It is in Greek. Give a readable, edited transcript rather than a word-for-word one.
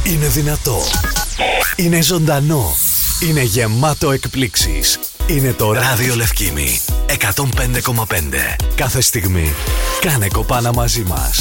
Είναι δυνατό. Είναι ζωντανό. Είναι γεμάτο εκπλήξεις. Είναι το Ράδιο Λευκήμη 105,5. Κάθε στιγμή κάνε κοπάνα μαζί μας.